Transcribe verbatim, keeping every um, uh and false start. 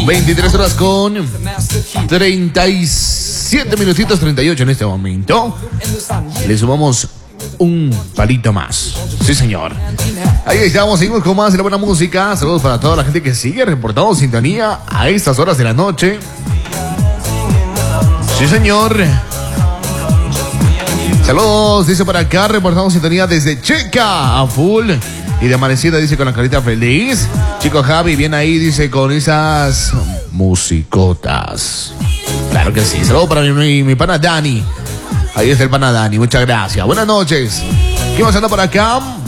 veintitrés horas con treinta y siete minutitos, treinta y ocho en este momento. Le sumamos un palito más. Sí, señor. Ahí estamos, seguimos con más de la buena música. Saludos para toda la gente que sigue reportando sintonía a estas horas de la noche. Sí, señor. Saludos, dice por acá, reportamos sintonía desde Checa a full. Y de amanecida dice con la carita feliz. Chico Javi, bien ahí, dice con esas musicotas. Claro que sí. Saludos para mi, mi, mi pana Dani. Ahí está el pana Dani, muchas gracias. Buenas noches. ¿Qué más anda por acá?